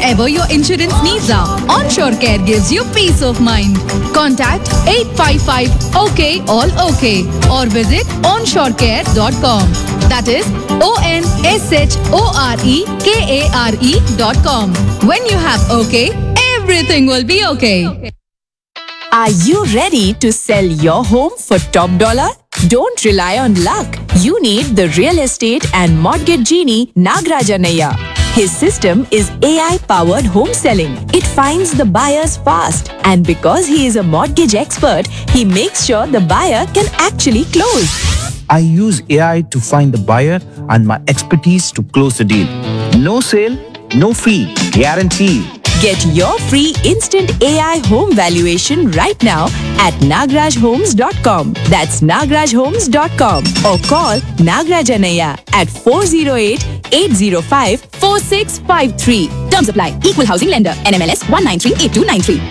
whatever your insurance needs are. Onshore Care gives you peace of mind. Contact 855-OK all OK or visit onshorecare.com. That is onshorекare.com. When you have OK, everything will be okay. Are you ready to sell your home for top dollar? Don't rely on luck. You need the real estate and mortgage genie Nagraj Anaya. His system is AI-powered home selling. It finds the buyers fast, and because he is a mortgage expert, he makes sure the buyer can actually close. I use AI to find the buyer and my expertise to close the deal. No sale, no fee, guaranteed. Get your free instant AI home valuation right now at nagrajhomes.com. That's nagrajhomes.com or call Nagraj Anaya at 408-805-4653. Terms apply. Equal housing lender. NMLS 1938293.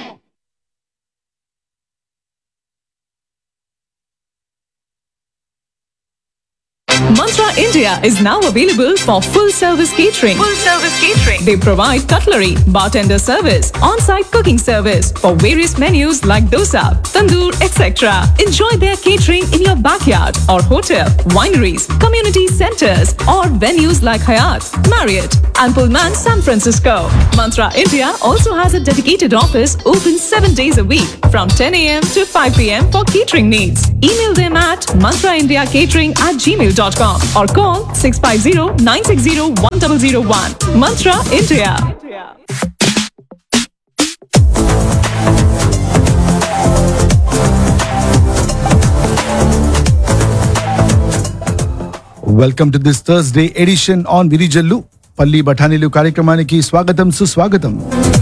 Mantra India is now available for full-service catering. They provide cutlery, bartender service, on-site cooking service for various menus like dosa, tandoor, etc. Enjoy their catering in your backyard or hotel, wineries, community centers or venues like Hyatt, Marriott and Pullman San Francisco. Mantra India also has a dedicated office open 7 days a week from 10 a.m. to 5 p.m. for catering needs. Email them at mantraindiacatering@gmail.com or call 650-960-1001. Mantra India. Welcome to this Thursday edition on Virijallu పల్లి బఠానీలు కార్యక్రమానికి స్వాగతం సుస్వాగతం.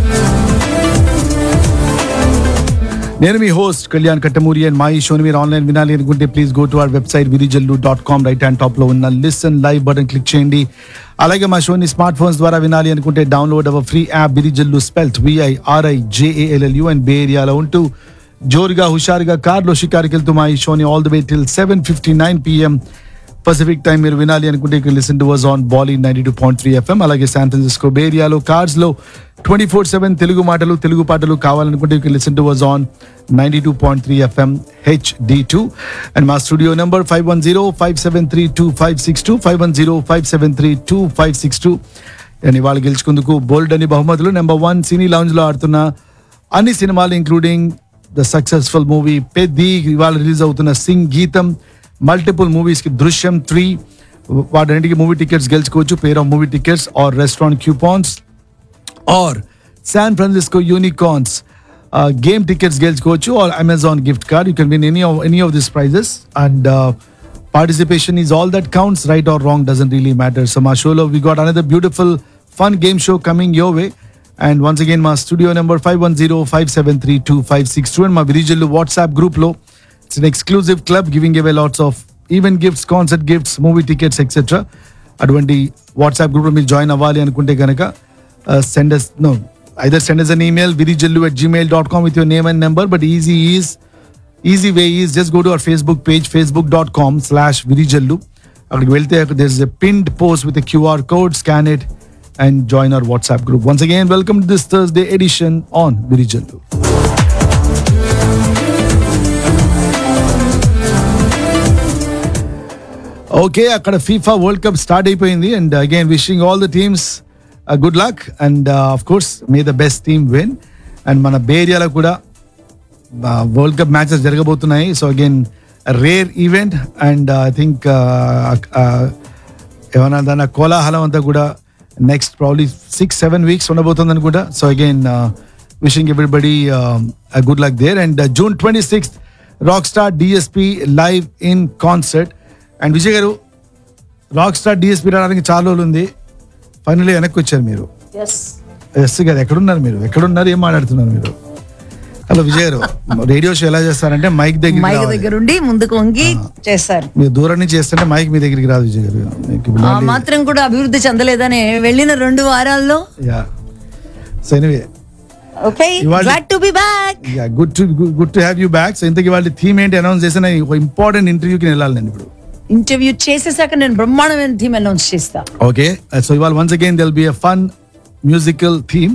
నేను మీ host Kalyan Kattamuri and మా ఈ షోని మీరు ఆన్లైన్ వినాలి అనుకుంటే please go to our website virijallu.com. Right hand top లో ఉన్న లిసన్ లైవ్ బటన్ క్లిక్ చేయండి. అలాగే మా షోని స్మార్ట్ ఫోన్స్ ద్వారా వినాలి అనుకుంటే download hour free app Virijallu spelt VIRIJALLU and బే ఏరియాలో ఉంటూ జోరుగా హుషారుగా కార్లో షికారుకి వెళ్తూ మా ఈ షోని all the way till 7:59 PM Pacific time మీరు వినాలి అనుకుంటే you can listen to us on Bali 92.3 FM. అలాగే శాన్ ఫ్రాన్సిస్కో బే ఏరియాలో కార్స్ లో 24/7 తెలుగు మాటలు తెలుగు పాటలు కావాలనుకుంటే you can listen to us on 92.3 FM HD2. And మా స్టూడియో నెంబర్ 510-573-2562 510-573-2562. అండ్ ఇవాళ గెలుచుకుందుకు బోల్డ్ అని బహుమతులు. నెంబర్ 1 సినీ లౌంజ్ లో ఆడుతున్న అన్ని సినిమాలు including the successful movie Peddi, ఇవాళ రిలీజ్ అవుతున్న సింగ్ గీతం, మల్టిపుల్ మూవీస్ కి దృశ్యం 3, వాటికి movie tickets గెలుచుకోవచ్చు. Pair of movie tickets are restaurant క్యూపాన్స్ are San Francisco unicorns game tickets గెలుచుకోవచ్చు or Amazon gift card. You can win any of this prices and participation is all that counts. Right or wrong doesn't really matter. So my show lo we got another beautiful fun game show coming your way. And once again my studio number 510-573-2562 and my Virijallu WhatsApp group lo it's an exclusive club giving away lots of event gifts, concert gifts, movie tickets etc. Advanti WhatsApp group lo meer join avvali anukunte ganaka either send us an email virijallu@gmail.com with your name and number, but easy way is just go to our Facebook page facebook.com/virijallu. Akkadiki velte there's a pinned post with a QR code, scan it and join our WhatsApp group. Once again, welcome to this Thursday edition on Virijallu. Okay, akkada FIFA World Cup start అయిపోయింది and again wishing all the teams good luck and of course may the best team win. And మన బే ఏరియాలో కూడా world cup matches జరగబోతున్నాయి. So again rare event and I think ఏమన్నా దాని కోలాహలం అంతా కూడా నెక్స్ట్ ప్రాబ్లీ 6-7 weeks ఉండబోతుంది అనుకుంటా. So again wishing everybody good luck there. And June 26th rock star DSP live in concert. And Vijay గారు, రాక్ స్టార్ DSP రావడానికి చాలా రోజులు ఉంది, ఫైనల్లీ వెనక్కి వచ్చారు మీరు. ఎస్ గారు, ఎక్కడున్నారు మీరు? ఎక్కడున్నారు, ఏం మాట్లాడుతున్నారు మీరు? హలో విజయ్ గారు, రేడియో షో ఎలా చేస్తారంటే మైక్ దగ్గర ఉండి ముందుకు వంగి చేస్తారు. మీరు దూరం నుంచి చేస్తుంటే మైక్ మీ దగ్గరికి రాదు విజయ్ గారు. మాత్రం కూడా అభివృద్ధి చెందలేదని వెళ్ళిన 2 వారాల్లో. So anyway, okay, glad to be back. Good to have you back. So ఇంతకీ వాళ్ళ థీమ్ ఏంటి అనౌన్స్ చేసిన? ఒక ఇంపార్టెంట్ ఇంటర్వ్యూకి వెళ్ళాలి నేను ఇప్పుడు. ఇంటర్వ్యూ చేసేసాక నేను బ్రహ్మాండమైన థీమ్ అనౌన్స్ చేస్తా. ఓకే, సో ఇవాళ once again there will be a fun musical theme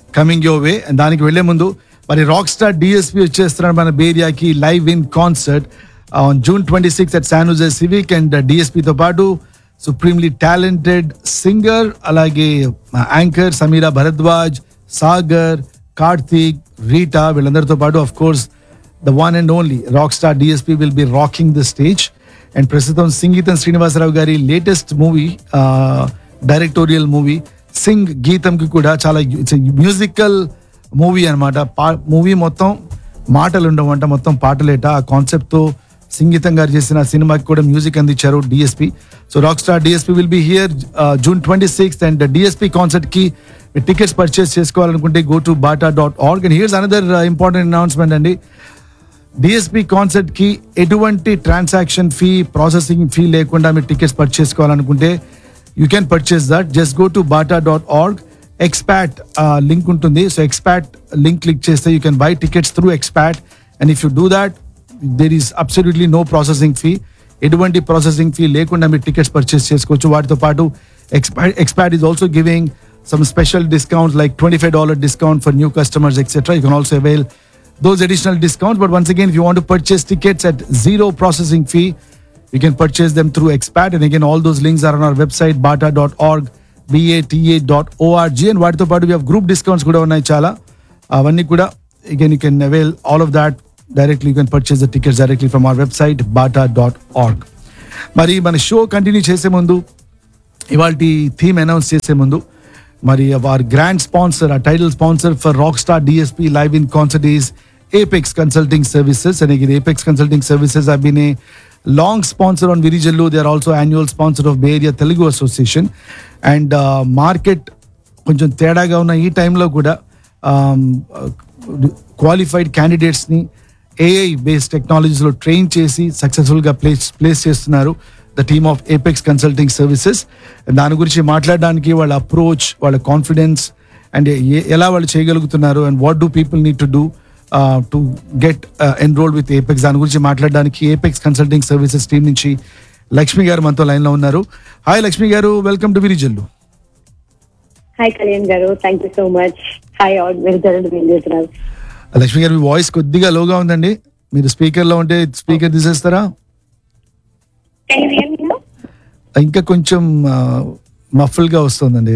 coming your way. And దానికి వెళ్లే ముందు మరి రాక్ స్టార్ డిఎస్పి వచ్చేస్తున్నాడు మన బేరియాకి live in concert on June 26 at San Jose Civic. And డిఎస్పితో పాటు సుప్రీంలీ టాలెంటెడ్ సింగర్, అలాగే anchor Sameera Bharadwaj, Sagar, Karthik, Rita, వీళ్ళందరితో పాటు of course the one and only rock star DSP will be rocking the stage. And ప్రస్తుతం సంగీతం శ్రీనివాసరావు గారి latest movie, directorial movie Singh గీతంకి కూడా చాలా musical movie అనమాట. మూవీ మొత్తం మాటలు ఉండవంట, మొత్తం పాటలేట. ఆ కాన్సెప్ట్తో సంగీతం గారు చేసిన సినిమాకి కూడా మ్యూజిక్ అందించారు DSP. So rock star DSP will be here June 26th. And DSP concert కి టికెట్స్ పర్చేస్ చేసుకోవాలనుకుంటే go to bata.org. And here's another important announcement అండి. డిఎస్పి కాన్సర్ట్ కి ఎటువంటి ట్రాన్సాక్షన్ ఫీ, ప్రాసెసింగ్ ఫీ లేకుండా మీరు టికెట్స్ పర్చేస్ చేసుకోవాలనుకుంటే you can purchase that. Just go to bata.org. ఎక్స్పాట్ link ఉంటుంది. So ఎక్స్పాట్ link click చేస్తే you can buy tickets through ఎక్స్పాట్. And if you do that there is absolutely no processing fee. ఎటువంటి processing fee లేకుండా మీరు tickets purchase చేసుకోవచ్చు. వాటితో పాటు ఎక్స్పాట్ is also giving some special discounts like $25 discount for new customers, etc. You can also avail those additional discounts. But once again, if you want to purchase tickets at zero processing fee, you can purchase them through Expat. And again, all those links are on our website, bata.org, bata.org. And వాటితో పాటు we have group discounts కూడా ఉన్నాయి చాలా. అవన్నీ కూడా again you can avail all of that directly. You can purchase the tickets directly from our website, bata.org. మరి మన show continue చేసే ముందు, ఇవాళ థీమ్ అనౌన్స్ చేసే ముందు, మరి our grand sponsor, our title sponsor for Rockstar DSP Live in Concert is Apex Consulting Services. And again, Apex Consulting Services have been a long sponsor on Virijallu. They are also annual sponsor of Bay Area Telugu Association. And market కొంచెం తేడాగా ఉన్న ఈ టైంలో కూడా qualified క్యాండిడేట్స్ని AI based టెక్నాలజీస్లో train చేసి సక్సెస్ఫుల్గా place చేస్తున్నారు the team of apex consulting services. దాని గురించి మాట్లాడడానికి వాళ్ళ అప్రోచ్, వాళ్ళ కాన్ఫిడెన్స్ అండ్ ఎలా వాళ్ళు చేయగలుగుతున్నారు and what do people need to do to get enrolled with apex, దాని గురించి మాట్లాడడానికి ఏపెక్స్ కన్సల్టింగ్ సర్వీసెస్ టీం నుంచి లక్ష్మి గారు మనతో లైన్లో ఉన్నారు. హాయ్ లక్ష్మి గారు, welcome to Virijallu. Hi Kalyan గారు, thank you so much. Hi Virijallu. Lakshmi గారు, మీ వాయిస్ కొద్దిగా లోగా ఉందండి. మీరు స్పీకర్లో ఉంటే స్పీకర్ తీసేస్తారా? ఇంకా కొంచెం మఫుల్ గా వస్తుందండి.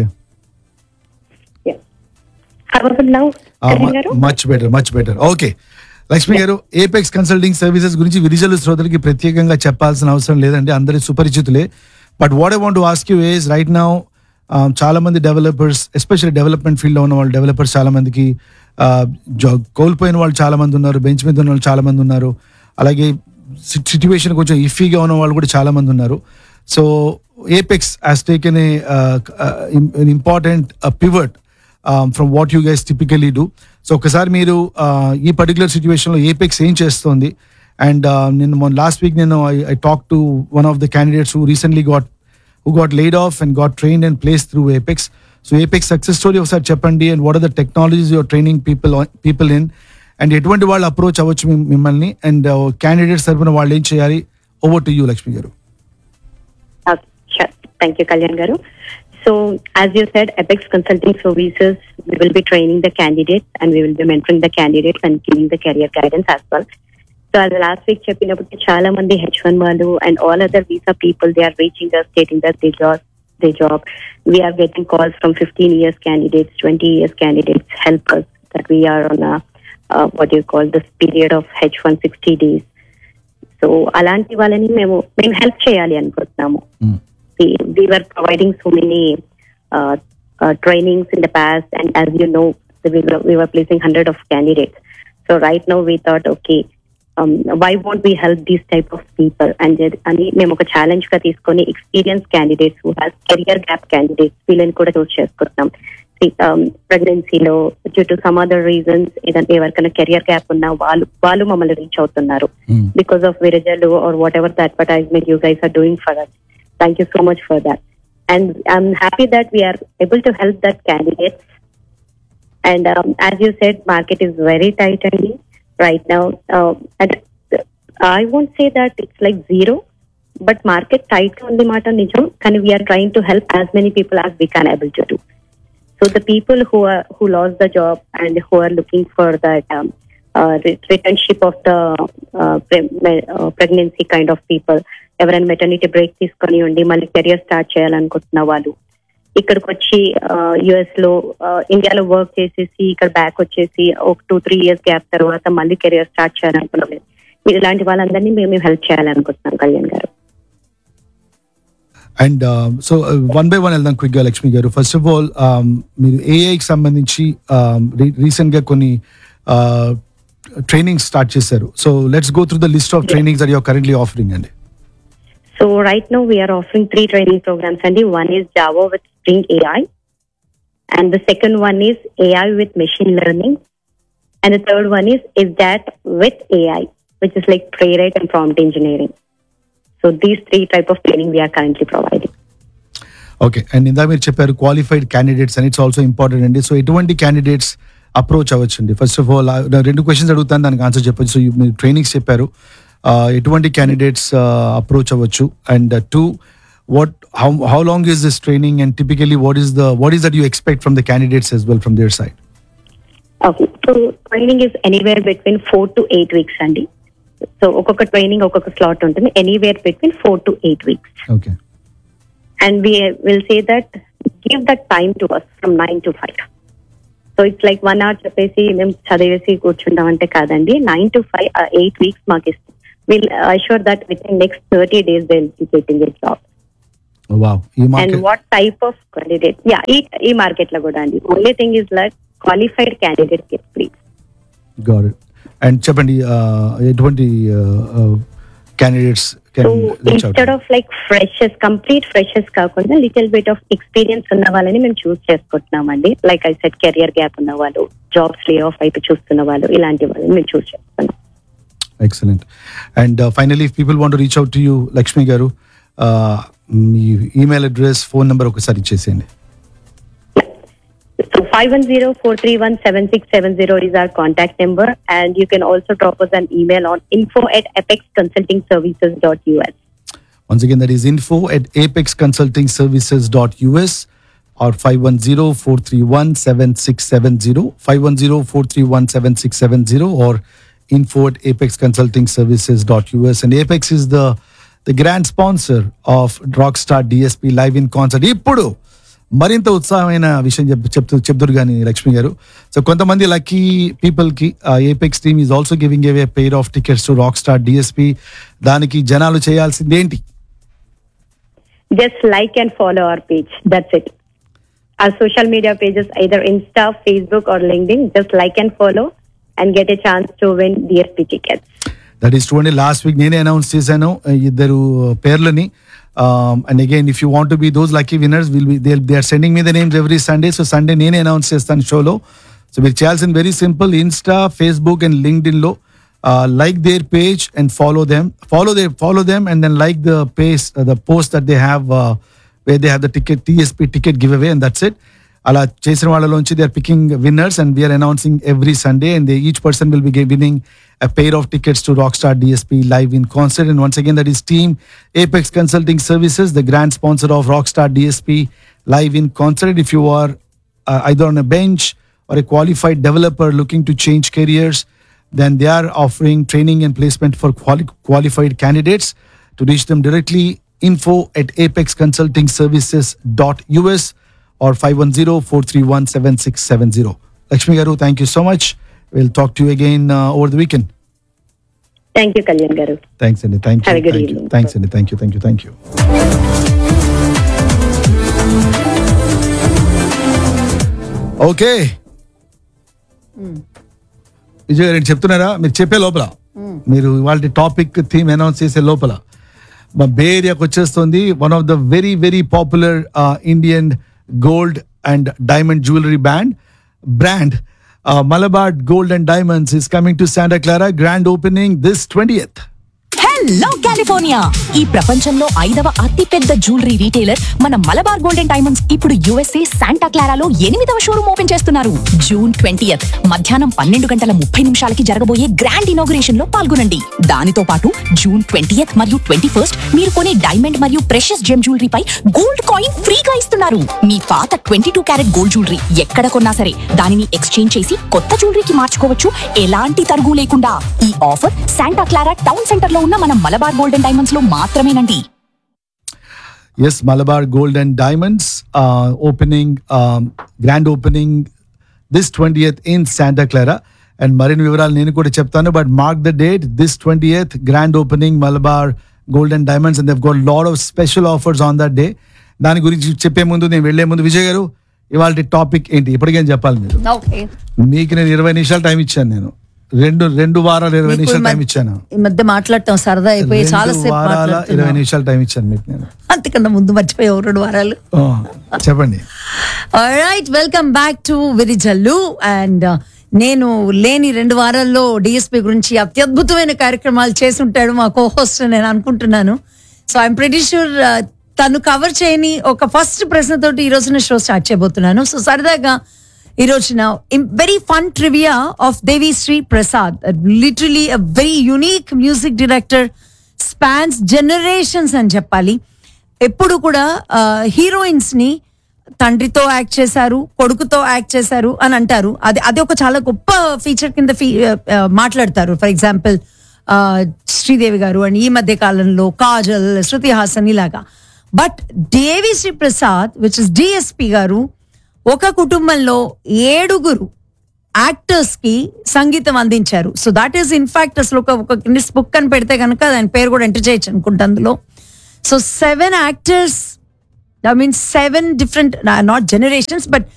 Much better. ఓకే లక్ష్మి గారు, ఏపెక్స్ కన్సల్టింగ్ సర్వీసెస్ గురించి విరిజల్లు శ్రోతలకి ప్రత్యేకంగా చెప్పాల్సిన అవసరం లేదండి, అందరి సుపరిచితులే. But what I want to ask you is right now చాలా మంది డెవలపర్స్, ఎస్పెషల్లీ డెవలప్మెంట్ ఫీల్డ్ లో ఉన్న వాళ్ళు డెవలపర్స్ చాలా మందికి కోల్పోయిన వాళ్ళు చాలా మంది ఉన్నారు, బెంచ్ మీద ఉన్న వాళ్ళు చాలా మంది ఉన్నారు, అలాగే సిచ్యువేషన్ కొంచెం ఇఫీగా ఉన్న వాళ్ళు కూడా చాలా మంది ఉన్నారు. So apex has taken an important pivot from what you guys typically do. So ఒకసారి మీరు ఈ పర్టికులర్ సిచ్యువేషన్లో ఏపెక్స్ ఏం చేస్తుంది? అండ్ నేను last week I talk to one of the candidates who recently got laid off and got trained and placed through Apex. So Apex success story ఒకసారి చెప్పండి, and what are the technologies you are training people in, and ఎటువంటి వాళ్ళు approach అవ్వచ్చు మిమ్మల్ని, and candidates తరపున వాళ్ళు ఏం చేయాలి? ఓవర్ టు యూ లక్ష్మి గారు. థ్యాంక్ యూ కళ్యాణ్ గారు. So as you said, Apex Consulting Services, we will be training the candidates and we will be mentoring the candidates and giving the career guidance as well. So as last week చెప్పినప్పుడు చాలా మంది H1 వాళ్ళు and all other visa people, they are reaching us stating that they job. We are getting calls from 15 years candidates, 20 years candidates, help us that we are on a what you call this period of H1 60 days. So అలాంటి వాళ్ళని మేము help చేయాలి అనుకుంటున్నాము. We were providing so many trainings in the past, and as you know, we were placing hundreds of candidates. So right now we thought, okay, why won't we help these type of people? And మేము ఒక challenge గా తీసుకొని experience candidates who has career gap candidates వీళ్ళని కూడా చూస్ చేసుకుంటున్నాం. ప్రెగ్నెన్సీలో due to some other reasons ఏదంటే ఎవరికైనా కెరియర్ గ్యాప్ ఉన్నా వాళ్ళు మమ్మల్ని రీచ్ అవుతున్నారు because of Virijallu are what ever the advertisement you guys are doing for us. Thank you so much for that. And I'm happy that we are able to help that candidates. And as you said, market is very tight right now. And I won't say that it's like zero, but market tight on the matter nijam. And we are trying to help as many people as we can able to do. So So the people who lost the job and who are looking for that returnship of the pregnancy kind of people, ఎవరైనా maternity break తీసుకొని ఉండి మళ్ళీ career start చేయాలనుకుంటున్న వాళ్ళు ఇక్కడికి వచ్చి US లో ఇండియాలో వర్క్ చేసేసి ఇక్కడ బ్యాక్ వచ్చేసి ఒక 2-3 years గ్యాప్ తర్వాత మళ్ళీ కెరియర్ స్టార్ట్ చేయాలనుకున్నాం. ఇలాంటి వాళ్ళందరినీ మేము హెల్ప్ చేయాలనుకుంటున్నాం కళ్యాణ్ గారు. And so one by one వెళ్దాం క్విక్ గా లక్ష్మి గారు. ఫస్ట్ ఆఫ్ ఆల్ మీరు ఏఐకి సంబంధించి రీసెంట్ గా కొన్ని ట్రైనింగ్ స్టార్ట్ చేశారు. So let's go through the list of trainings that you are currently offering అండి. So right now we are offering 3 training programs, and one is Java with Spring AI, and the second one is AI with machine learning, and the third one is that with AI, which is like playwright and prompt engineering. So these 3 type of training we are currently providing. Okay, and ఇందా మీరు చెప్పారు qualified candidates and it's also important అండి. So ఎటువంటి candidates approach అవ్వచ్చండి? First of all 2 questions అడుగుతాను, దానికి answer చెప్పచ్చు. So మీరు trainings చెప్పారు, ఎటువంటి క్యాండిడేట్స్ అప్రోచ్ అవ్వచ్చు? And 2, how long is this training, and typically what is that you expect from the candidates as well from their side? Okay, so training is anywhere between 4 to 8 weeks andi. So okka training okka slot untundi, anywhere between 4 to 8 weeks. Okay. And we will say that give that time to us from 9 to 5. So it's like 1 hour చెప్పేసి మేము చదివేసి కూర్చుంటాం అంటే కాదండి. 9 to 5 8 weeks మాకు ఇస్తాం. We'll assure that within next 30 days they'll be getting a job. Oh, wow. And what type of candidate? Yeah, ఈ market లో కూడా అండి. Only thing is like qualified candidate get please. Got it. And చెప్పండి, ఎటువంటి candidates can reach out? Instead of like freshers, complete freshers కాకుండా little bit of experience ఉన్న వాళ్ళని మేము చూస్ చేసుకుంటున్నామండి. Like I said, career gap ఉన్న వాళ్ళు, jobs lay off అయిపోయి చూస్తున్న వాళ్ళు, ఇలాంటి వాళ్ళని మేము చూస్ చేసుకున్నాం. Excellent. And finally, if people want to reach out to you, Lakshmi garu, me email address, phone number ఒకసారి ఇచ్చేసేయండి. So 510-431-7670 is our contact number, and you can also drop us an email on info@apexconsultingservices.us. Once again, that is info@apexconsultingservices.us or 510-431-7670, 510-431-7670 or info@apexconsultingservices.us. And Apex is the grand sponsor of Rockstar DSP Live in Concert. ఇప్పుడు మరింత ఉత్సాహమైన విషయం చెప్తారు కానీ లక్ష్మి గారు. So కొంతమంది lucky people కి apex team is also giving away pair of tickets to Rockstar DSP. దానికి జనాలు చేయాల్సింది ఏంటి? Just like and follow our page. That's it. Our social media pages, either Insta, Facebook or LinkedIn. Just like and follow and get a chance to win DSP tickets. That is true. Last week నేనే announce చేశాను ఇద్దరు పేర్లని. And again, if you want to be those lucky winners, they are sending me the names every Sunday. So Sunday నేనే announce చేస్తాను షోలో. So మీరు చేయాల్సింది very simple. Insta, Facebook and LinkedIn లో like their page and follow them and then like the page, the post that they have where they have the ticket, TSP ticket giveaway, and that's it. అలా చేసిన వాళ్ళలోంచి they are picking winners and we are announcing every Sunday, and each person will be winning a pair of tickets to Rockstar DSP Live in Concert. And once again, that is Team Apex Consulting Services, the grand sponsor of Rockstar DSP Live in Concert. If you are either on a bench or a qualified developer looking to change careers, then they are offering training and placement for qualified candidates. To reach them directly, info@apexconsultingservices.us or 510-431-7670. Lakshmi garu, thank you so much. We'll talk to you again over the weekend. Thank you, Kalyan garu. Thanks, Andy. Thank you. Have a good Thank you. evening. Thanks, Andy. Thank you. Okay. Vijay గారు చెప్తున్నారా? మీరు చెప్పే లోపల, మీరు వాళ్ళ topic theme announce చేసే లోపల మా బే ఏరియాకి వచ్చేస్తుంది one of the very very popular Indian gold and diamond jewellery brand Malabar Gold and Diamonds is coming to Santa Clara. Grand opening this 20th. Hello California! ఈ ప్రపంచంలో 5వ అతిపెద్ద జ్యువెలరీ రీటైలర్ మన మలబార్ గోల్డెన్ డైమండ్స్ ఇప్పుడు USA Santa క్లారాలో 8వ showroom open చేస్తున్నారు. June 20th మధ్యాహ్నం 12:30 జరగబోయే గ్రాండ్ ఇనాగ్రేషన్ లో పాల్గొనండి. దానితో పాటు జూన్ 20th మరియు 21st మీరు కొనే డైమండ్ మరియు ప్రెషియస్ జెమ్ జ్యువెలరీపై గోల్డ్ కాయిన్ ఫ్రీగా ఇస్తున్నారు. మీ పాత 22 క్యారెట్ గోల్డ్ జ్యువెలరీ ఎక్కడ కొన్నా సరే దానిని ఎక్స్చేంజ్ చేసి కొత్త జ్యువెలరీకి మార్చుకోవచ్చు, ఎలాంటి తరుగు లేకుండా. ఈ offer Santa Clara town centre లో ఉన్న మన మలబార్ గోల్డెన్ డైమండ్స్ లో మాత్రమేనండి. Yes, Malabar Gold and Diamonds opening, grand opening this 20th in Santa Clara. And మరిన్ని వివరాలు నేను కూడా చెప్తాను, but mark the date, this 20th grand opening Malabar Gold and Diamonds, and they've got a lot of special offers on that day. దాని గురించి చెప్పే ముందు, నేను వెళ్లే ముందు, విజయ్ గారు ఇవాళ టాపిక్ ఏంటి ఇప్పటికేం చెప్పాలి మీరు? మీకు నేను 20 నిమిషాలు టైం ఇచ్చాను. నేను రెండు వారాలు 20 నిమిషాలు టైం ఇచ్చాను. ఈ మధ్య మాట్లాడటం సరదా అయిపోయి చాలా సేపు 20 నిమిషాలు టైం ఇచ్చాను మీకు నేను. అంతకన్నా ముందు మర్చిపోయావు 2 వారాలు. చెప్పండి. Alright, welcome back to Virijallu. And నేను లేని 2 వారాల్లో డిఎస్పీ గురించి అత్యద్భుతమైన కార్యక్రమాలు చేసి ఉంటాడు మా కోహోస్ట్ నేను అనుకుంటున్నాను. సో ఐఎమ్ ప్రెటీ ష్యూర్ తను కవర్ చేయని ఒక ఫస్ట్ ప్రశ్నతోటి ఈ రోజున షో స్టార్ట్ చేయబోతున్నాను. సో సరదాగా ఈ రోజున very fun trivia of Devi Sri Prasad, literally a very unique music director, spans generations అని చెప్పాలి. ఎప్పుడు కూడా హీరోయిన్స్ ని తండ్రితో యాక్ట్ చేశారు, కొడుకుతో యాక్ట్ చేశారు అని అంటారు. అది ఒక చాలా గొప్ప ఫీచర్ కింద మాట్లాడతారు. ఫర్ ఎగ్జాంపుల్ శ్రీదేవి గారు అండ్ ఈ మధ్య కాలంలో కాజల్, శృతి హాసన్ ఇలాగా. But Devi Sri Prasad which is DSP గారు ఒక కుటుంబంలో 7 యాక్టర్స్ కి సంగీతం అందించారు. సో దాట్ ఈస్ ఇన్ఫాక్ట్ అసలు ఒక గిన్నిస్ బుక్ అని పెడితే కనుక దాని పేరు కూడా ఎంటర్ చేయొచ్చు అనుకుంటా అందులో. So 7 actors, I mean 7 different, not generations but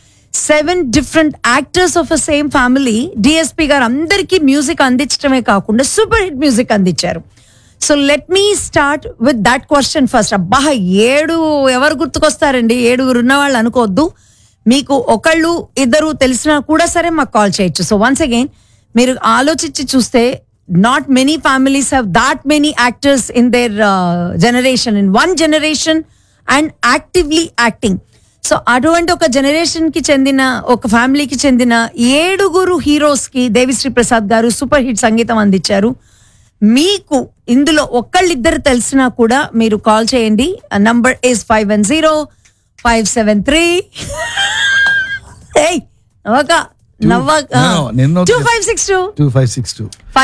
7 different actors of a same family. DSP గారు అందరికీ మ్యూజిక్ అందించడమే కాకుండా సూపర్ హిట్ మ్యూజిక్ అందించారు. So let me start with that question first. అబ్బా 7 ఎవరు గుర్తుకొస్తారండి? 7 ఉన్న వాళ్ళు అనుకోవద్దు. మీకు ఒకళ్ళు 2 తెలిసినా కూడా సరే మాకు కాల్ చేయొచ్చు. సో వన్స్ అగైన్ మీరు ఆలోచించి చూస్తే not many families have that many actors in there generation, in one generation and actively acting. So అటువంటి ఒక జనరేషన్ కి చెందిన, ఒక ఫ్యామిలీకి చెందిన 7 హీరోస్ కి దేవిశ్రీ ప్రసాద్ గారు సూపర్ హిట్ సంగీతం అందించారు. మీకు ఇందులో ఒకళ్ళిద్దరు తెలిసినా కూడా మీరు కాల్ చేయండి. Number is 510-573 2562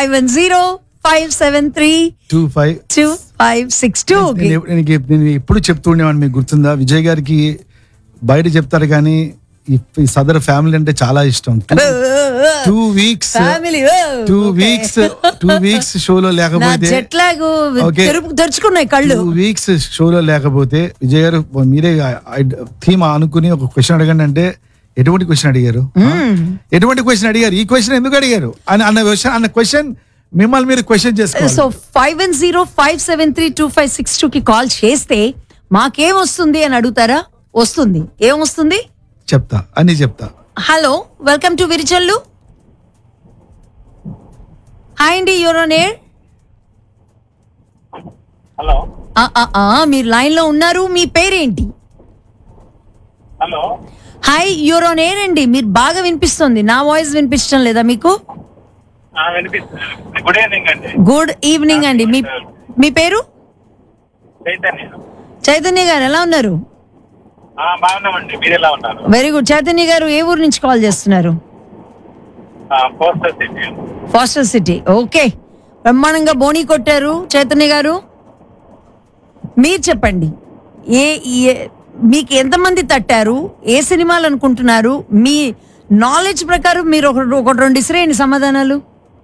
510-573-2562. నేను ఎప్పుడు చెప్తుండేవాడిని, మీకు గుర్తుందా? విజయ్ గారికి బయట చెప్తారు కానీ ఈ సదర్ ఫ్యామిలీ అంటే చాలా ఇష్టం. 2 వీక్స్ షోలో లేకపోతే, తెరుచుకున్నాయి కళ్ళు. 2 వీక్స్ షోలో లేకపోతే విజయ్ గారు మీరే థీమ్ అనుకుని ఒక క్వశ్చన్ అడగండి అంటే ఎటువంటి క్వశ్చన్ అడిగారు? ఎటువంటి క్వశ్చన్ అడిగారు? ఈ క్వశ్చన్ ఎందుకు అడిగారు అన్న క్వశ్చన్ మిమ్మల్ని మీరు క్వశ్చన్ చేసుకోవాలి. సో 510-573-2562 కి కాల్ చేస్తే మాకేమొస్తుంది అని అడుగుతారా? వస్తుంది. ఏమొస్తుంది చెప్తా, అన్ని చెప్తా. Hello, welcome to Virijallu. Hi అండి, యూర్ ఆన్ ఎయిర్. హలో, మీరు లైన్ లో ఉన్నారు. మీ పేరేంటి? Hello, hi, you're on air అండి. మీరు బాగా వినిపిస్తుంది. నా వాయిస్ వినిపించడం లేదా మీకు? గుడ్ ఈవినింగ్ అండి. గుడ్ ఈవినింగ్ అండి. మీ పేరు? చైతన్య గారు. ఎలా ఉన్నారు? బాగున్నామండి. మీరు ఎలా ఉన్నారు? Very good. చైతన్య గారు ఏ ఊరు నుంచి కాల్ చేస్తున్నారు? Faster city. ఓకే, బ్రహ్మాండంగా బోనీ కొట్టారు చైతన్య గారు. మీరు చెప్పండి, మీకు ఎంతమంది తట్టారు? ఏ సినిమాలు అనుకుంటున్నారు? మీ నాలెడ్జ్ ప్రకారం మీరు ఒకటి 2 ఇసిరేయండి సమాధానాలు.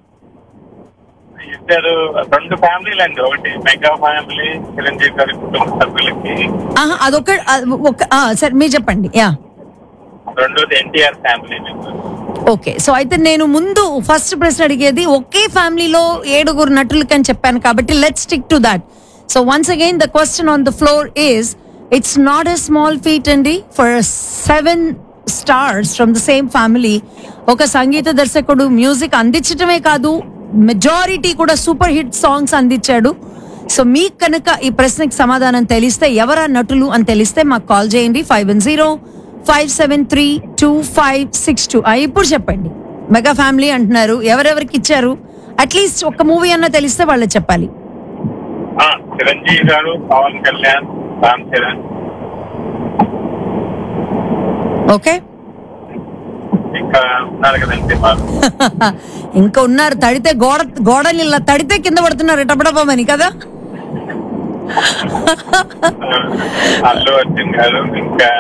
2 ఫ్యామిలీలు అండి. ఒకటి మెగా ఫ్యామిలీ, చిరంజీవి గారి కుటుంబ సభ్యులకి. అదొక సరే మీరు చెప్పండి. రెండోది ఎన్టీఆర్ ఫ్యామిలీ. ఓకే, సో అయితే నేను ముందు ఫస్ట్ ప్రశ్న అడిగేది ఒకే ఫ్యామిలీలో 7 నటులకి అని చెప్పాను కాబట్టి let's stick to that. So once again the question on the floor is, it's not a small feet అండి for 7 stars from the same family. ఒక సంగీత దర్శకుడు మ్యూజిక్ అందించడమే కాదు, మెజారిటీ కూడా సూపర్ హిట్ సాంగ్స్ అందించాడు. సో మీకు కనుక ఈ ప్రశ్నకి సమాధానం తెలిస్తే ఎవరా నటులు అని తెలిస్తే మాకు కాల్ చేయండి 510-573-2562. ఇప్పుడు చెప్పండి, మెగా ఫ్యామిలీ అంటున్నారు, ఎవరెవరికి ఇచ్చారు? అట్లీస్ట్ ఒక మూవీ అన్న తెలిస్తే వాళ్ళకి చెప్పాలి. చిరంజీవి గారు, పవన్ కళ్యాణ్, రామ్ చరణ్. ఓకే, ఇంకా ఉన్నారు కదండి ఇంకా ఉన్నారు. తడితే గోడని ఇలా తడితే కింద పడుతున్నారు ఎటపడపోమని కదా. అల్లు అర్జున్ గారు, ఇంకా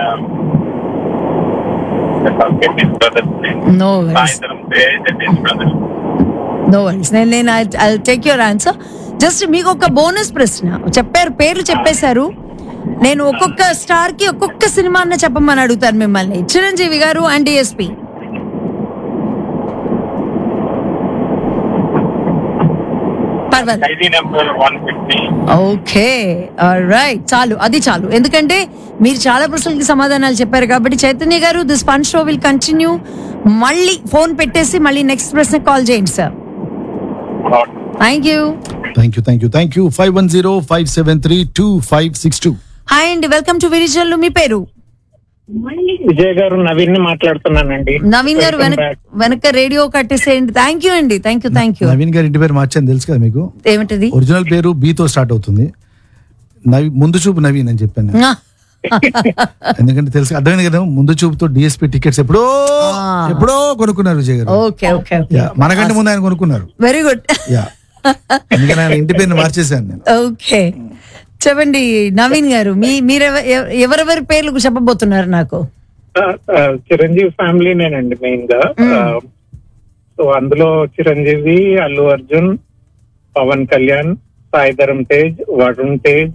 నో వరీస్, నేను I take your answer. Just మీకు ఒక బోనస్ ప్రశ్న చెప్పారు, పేర్లు చెప్పేశారు. నేను ఒక్కొక్క స్టార్ కి ఒక్కొక్క సినిమా అన్న చెప్పమని అడుగుతాను మిమ్మల్ని. చిరంజీవి గారు అండ్ డిఎస్పి. ఓకే, రైట్, చాలు, అది చాలు. ఎందుకంటే మీరు చాలా ప్రశ్నలకి సమాధానాలు చెప్పారు కాబట్టి. చైతన్య గారు, this fun show will continue. మళ్ళీ ఫోన్ పెట్టేసి మళ్ళీ నెక్స్ట్ ప్రశ్న కాల్ చేయండి సార్. Thank you. 510-573-2562. హాయ్ అండి, వెల్కమ్ టు విరిజల్లు. మీ పేరు? విజయ్ గారు, నవీన్ ని మాట్లాడుతున్నానండి. నవీన్ గారు వెనక రేడియో కట్టేసేయండి. థ్యాంక్ యూ అండి, థ్యాంక్ యూ. నవీన్ గారి ఇంటి పేరు మార్చాను తెలుసు కదా మీకు? ఏమిటది? ఒరిజినల్ పేరు B తో స్టార్ట్ అవుతుంది. ముందు చూపు నవీన్ అని చెప్పాను. ఎందుకంటే తెలుసు, అర్థమైంది కదా. ముందు చూపుతో డిఎస్పీ టికెట్స్ ఎప్పుడో కొనుక్కున్నారు విజయ్ గారు. ఓకే, మనకంటే ముందు ఆయన కొనుక్కున్నారు. Very good. అందుకని ఆయన ఇంటి పేరుని మార్చేసాను నేను. ఓకే, చెప్పండి నవీన్ గారు, మీరు ఎవరెవరి పేర్లు చెప్పబోతున్నారు నాకు? చిరంజీవి ఫ్యామిలీనేనండి మెయిన్ గా. సో అందులో చిరంజీవి, అల్లు అర్జున్, పవన్ కళ్యాణ్, సాయిధరం తేజ్, వరుణ్ తేజ్,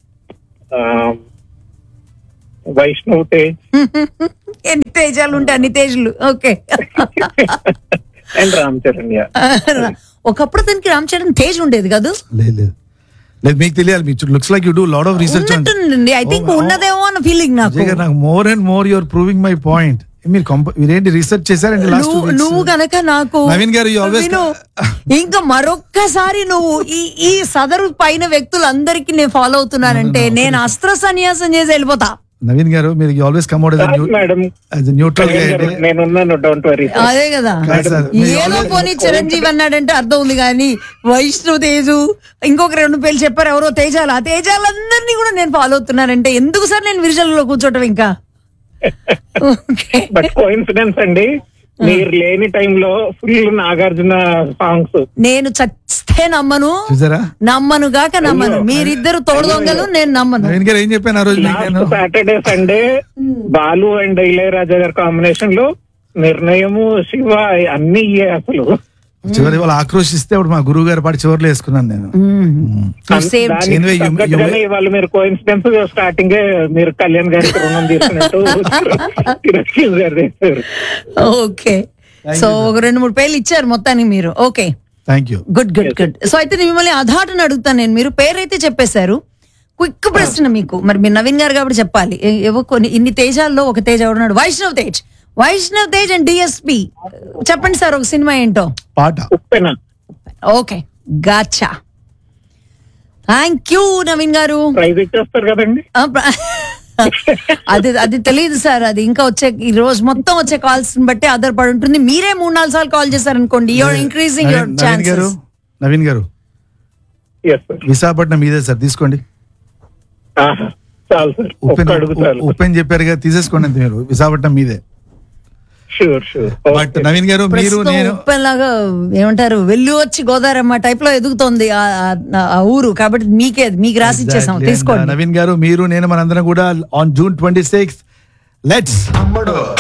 వైష్ణవ్ తేజ్. ఎన్ని తేజాలు ఉంటాయి? అన్ని తేజులు. ఓకే. అండ్ రామ్ చరణ్. ఒకప్పుడు తనకి రామ్ చరణ్ తేజ్ ఉండేది కాదు? లేదు, మీకు తెలియాలి. మీకు looks like you do lot of research. I think ఉన్నదేమో అన్న ఫీలింగ్ నాకు. More and more you are proving my point. మీరేంటి రీసెర్చ్ చేశారండి లాస్ట్ 2 వీక్స్? నువ్వు కనుక నాకు నవీన్ గారు ఇంకా మరొక్కసారి నువ్వు ఈ సదరు పైన వ్యక్తులందరికీ నేను ఫాలో అవుతున్నానంటే నేను అస్త్ర సన్యాసం చేసి వెళ్ళిపోతా. నవీన్ గారు, మీరు always come out as a neutral guy. నేనున్నాను, డోంట్ వరీ. అదే కదా, ఏదో పోనీ చిరంజీవి అన్నాడంటే అర్థం ఉంది కానీ వైష్ణవ్ తేజు ఇంకొక 2 పేర్లు చెప్పారు, ఎవరో తేజాలు. ఆ తేజాలందరినీ కూడా నేను ఫాలో అవుతున్నానంటే ఎందుకు సార్ నేను విరిజల్లో కూర్చోటం ఇంకా? బట్ కోఇన్సిడెన్స్ అండి, మీరు లేని టైంలో ఫుల్ నాగార్జున సాంగ్స్. నేను చస్తే నమ్మను గాక నమ్మను. మీరిద్దరు తోడు దొంగలు, నేను నమ్మను. ఏం చెప్పాను ఆ రోజు? Saturday Sunday Balu and Ilaiyaraaja గారి కాంబినేషన్ లో నిర్ణయము, శివ అన్ని అసలు చివరి వాళ్ళు ఆక్రోషిస్తే అప్పుడు మా గురువు గారి పాటు చివరిలో వేసుకున్నాను నేను. వాళ్ళు మీరు కోఇన్సిడెన్స్ స్టార్టింగ్ మీరు కళ్యాణ్ గారికి రుణం తీసుకున్నట్టు. ఓకే, సో ఒక 2-3 పేర్లు ఇచ్చారు మొత్తానికి మీరు. Okay, thank you. Good. So అయితే మిమ్మల్ని అధాటను అడుగుతాను నేను. మీరు పేరైతే చెప్పేశారు. క్విక్ ప్రశ్న మీకు, మరి మీరు నవీన్ గారు కాబట్టి చెప్పాలి. ఇన్ని తేజాల్లో ఒక తేజ్ ఎవరున్నాడు? Vaishnav Tej and DSP. చెప్పండి సార్ ఒక సినిమా ఏంటో. పాట. ఓకే, గాచా. థ్యాంక్ యూ నవీన్ గారు. అది తెలియదు సార్, అది ఇంకా వచ్చే ఈ రోజు మొత్తం వచ్చే కాల్స్ బట్టి ఆధారపడి ఉంటుంది. మీరే 3-4 సార్లు కాల్ చేశారు అనుకోండి, you're increasing your chances. Naveen గారు, విశాఖపట్నం మీదే సార్, తీసుకోండి. ఓపెన్ చెప్పారు కదా, తీసేసుకోండి అంతే మీరు. విశాఖపట్నం మీదే. బట్ నవీన్ గారు, మీరు నేను లాగా ఏమంటారు, వెళ్ళి వచ్చి గోదావరమ్మ టైప్ లో ఎదుగుతోంది ఆ ఊరు, కాబట్టి మీకు రాసి ఇచ్చేసాం, తీసుకోండి. నవీన్ గారు, మీరు నేను మనందరం కూడా ఆన్ June 26 లెట్స్